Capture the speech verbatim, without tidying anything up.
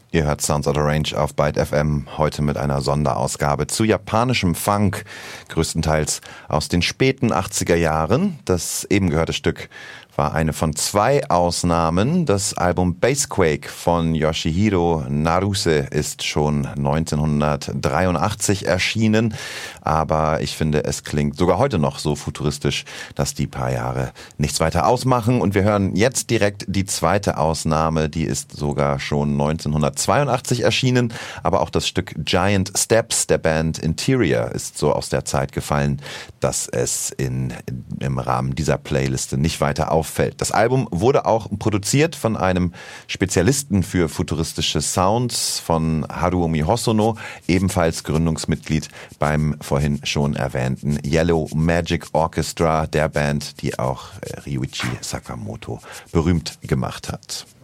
Ihr hört Sounds Out of Range auf Byte F M, heute mit einer Sonderausgabe zu japanischem Funk, größtenteils aus den späten achtziger Jahren. Das eben gehörte Stück war eine von zwei Ausnahmen. Das Album Bassquake von Yoshihiro Naruse ist schon neunzehnhundertdreiundachtzig erschienen, aber ich finde, es klingt sogar heute noch so futuristisch, dass die paar Jahre nichts weiter ausmachen. Und wir hören jetzt direkt die zweite Ausnahme, die ist sogar schon neunzehnhundertzweiundachtzig erschienen, aber auch das Stück Giant Steps der Band Interior ist so aus der Zeit gefallen, dass es in, im Rahmen dieser Playliste nicht weiter auffällt. Das Album wurde auch produziert von einem Spezialisten für futuristische Sounds, von Haruomi Hosono, ebenfalls Gründungsmitglied beim vorhin schon erwähnten Yellow Magic Orchestra, der Band, die auch Ryuichi Sakamoto berühmt gemacht hat.